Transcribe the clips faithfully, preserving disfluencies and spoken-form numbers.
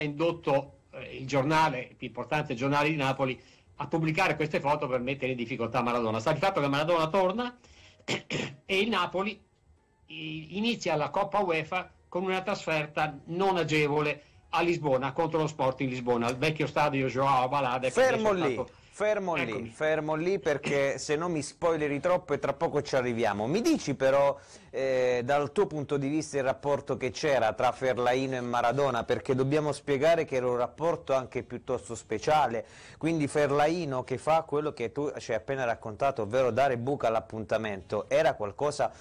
indotto eh, il giornale, il più importante giornale di Napoli, a pubblicare queste foto per mettere in difficoltà Maradona. Sta di fatto che Maradona torna e il Napoli inizia la Coppa UEFA con una trasferta non agevole a Lisbona contro lo Sporting Lisbona, al vecchio stadio João Balada. Fermo lì, stato... fermo Eccomi. lì, fermo lì perché se no mi spoileri troppo e tra poco ci arriviamo. Mi dici però eh, dal tuo punto di vista il rapporto che c'era tra Ferlaino e Maradona, perché dobbiamo spiegare che era un rapporto anche piuttosto speciale, quindi Ferlaino che fa quello che tu ci hai appena raccontato, ovvero dare buca all'appuntamento, era qualcosa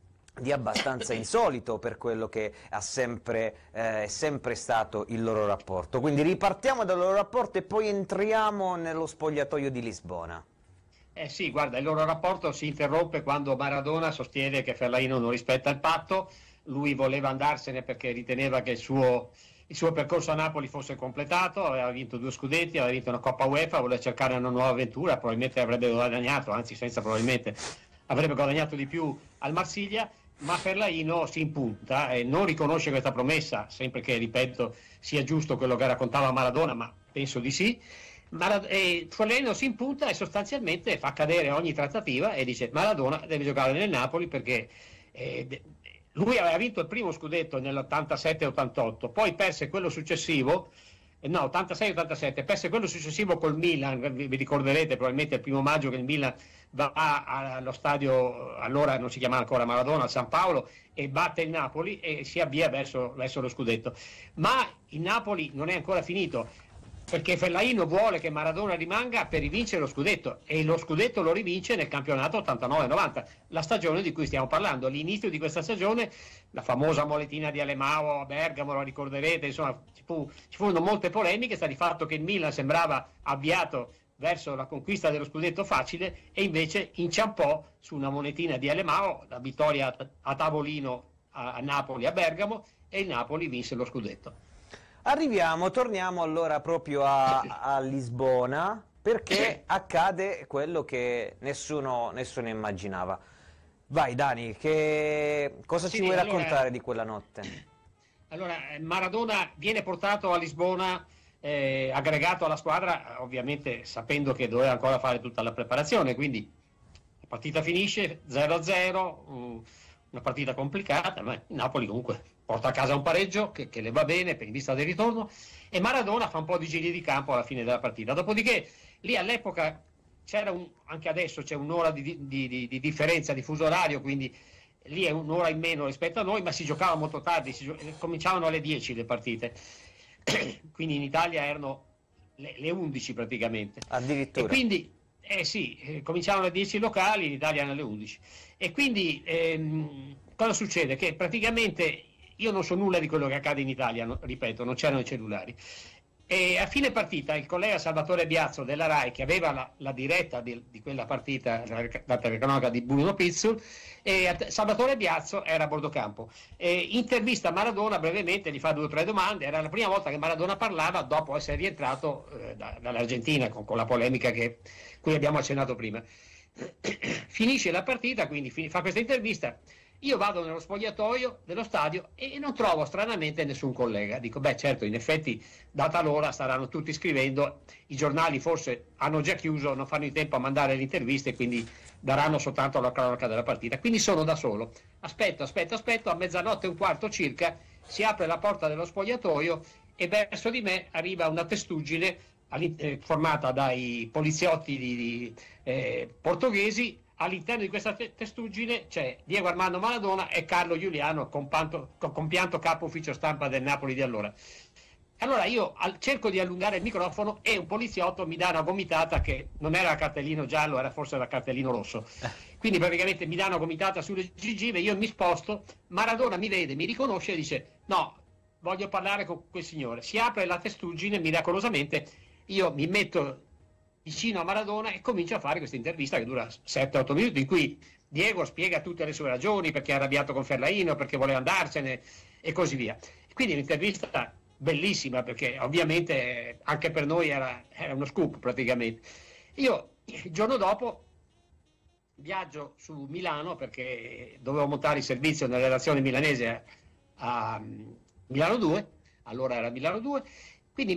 di abbastanza insolito per quello che ha sempre, eh, è sempre stato il loro rapporto. Quindi ripartiamo dal loro rapporto e poi entriamo nello spogliatoio di Lisbona. Eh sì, guarda, il loro rapporto si interrompe quando Maradona sostiene che Ferlaino non rispetta il patto, lui voleva andarsene perché riteneva che il suo, il suo percorso a Napoli fosse completato, aveva vinto due scudetti, aveva vinto una Coppa UEFA, voleva cercare una nuova avventura, probabilmente avrebbe guadagnato, anzi senza probabilmente, avrebbe guadagnato di più al Marsiglia, ma Ferlaino si impunta e non riconosce questa promessa, sempre che, ripeto, sia giusto quello che raccontava Maradona, ma penso di sì. Marad- e Ferlaino si impunta e sostanzialmente fa cadere ogni trattativa e dice Maradona deve giocare nel Napoli perché eh, de- lui aveva vinto il primo scudetto nell'ottantasette ottantotto, poi perse quello successivo, eh, no, ottantasei ottantasette, perse quello successivo col Milan, vi, vi ricorderete probabilmente il primo maggio che il Milan va allo stadio, allora non si chiamava ancora Maradona, al San Paolo, e batte il Napoli e si avvia verso, verso lo scudetto. Ma il Napoli non è ancora finito, perché Ferlaino vuole che Maradona rimanga per rivincere lo scudetto, e lo scudetto lo rivince nel campionato ottantanove novanta, la stagione di cui stiamo parlando. All'inizio di questa stagione, la famosa moletina di Alemao a Bergamo, lo ricorderete, insomma ci, fu, ci furono molte polemiche, sta di fatto che il Milan sembrava avviato verso la conquista dello scudetto facile e invece inciampò su una monetina di Alemao, la vittoria a tavolino a, a Napoli, a Bergamo, e il Napoli vinse lo scudetto. Arriviamo, torniamo allora proprio a, a Lisbona, perché accade quello che nessuno, nessuno immaginava. Vai Dani, che cosa Sì, ci vuoi allora, raccontare di quella notte? Allora, Maradona viene portato a Lisbona, eh, aggregato alla squadra, ovviamente sapendo che doveva ancora fare tutta la preparazione, quindi la partita finisce zero a zero, um, una partita complicata, ma il Napoli comunque porta a casa un pareggio che, che le va bene per in vista del ritorno, e Maradona fa un po' di giri di campo alla fine della partita. Dopodiché lì all'epoca c'era un, anche adesso c'è un'ora di, di, di, di differenza di fuso orario, quindi lì è un'ora in meno rispetto a noi, ma si giocava molto tardi, si gio- cominciavano alle dieci le partite, quindi in Italia erano le, le undici praticamente. Addirittura. E quindi, eh sì, eh, cominciavano alle dieci locali, in Italia erano alle undici. E quindi ehm, cosa succede? Che praticamente io non so nulla di quello che accade in Italia, no, ripeto, non c'erano i cellulari. E a fine partita il collega Salvatore Biazzo della RAI, che aveva la, la diretta di, di quella partita, la, la telecronaca di Bruno Pizzul, e Salvatore Biazzo era a bordo campo. E intervista Maradona brevemente, gli fa due o tre domande. Era la prima volta che Maradona parlava dopo essere rientrato eh, da, dall'Argentina, con, con la polemica che, cui abbiamo accennato prima. Finisce la partita, quindi fin- fa questa intervista. Io vado nello spogliatoio dello stadio e non trovo stranamente nessun collega. Dico, beh certo, in effetti data l'ora staranno tutti scrivendo, i giornali forse hanno già chiuso, non fanno in tempo a mandare le interviste, quindi daranno soltanto la cronaca della partita. Quindi sono da solo. Aspetto, aspetto, aspetto, a mezzanotte e un quarto circa si apre la porta dello spogliatoio e verso di me arriva una testuggine eh, formata dai poliziotti di, di, eh, portoghesi. All'interno di questa testuggine c'è Diego Armando Maradona e Carlo Giuliano, compianto, compianto capo ufficio stampa del Napoli di allora. Allora io al, cerco di allungare il microfono e un poliziotto mi dà una gomitata che non era cartellino giallo, era forse il cartellino rosso. Quindi praticamente mi dà una gomitata sulle gengive, io mi sposto, Maradona mi vede, mi riconosce e dice no, voglio parlare con quel signore. Si apre la testuggine miracolosamente, io mi metto vicino a Maradona e comincia a fare questa intervista che dura sette otto minuti, in cui Diego spiega tutte le sue ragioni, perché è arrabbiato con Ferlaino, perché voleva andarsene e così via. Quindi un'intervista bellissima, perché ovviamente anche per noi era, era uno scoop praticamente. Io il giorno dopo viaggio su Milano perché dovevo montare il servizio nella redazione milanese a Milano due, allora era Milano due,